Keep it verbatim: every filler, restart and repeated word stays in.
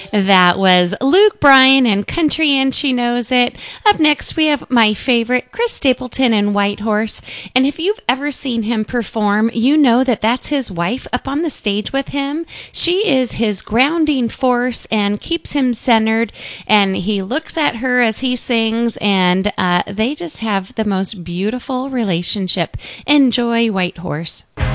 That was Luke Bryan and Country and She Knows It. Up next, we have my favorite, Chris Stapleton and Whitehorse. And if you've ever seen him perform, you know that that's his wife up on the stage with him. She is his grounding force and keeps him centered. And he looks at her as he sings, and uh, they just have the most beautiful relationship. Enjoy Whitehorse.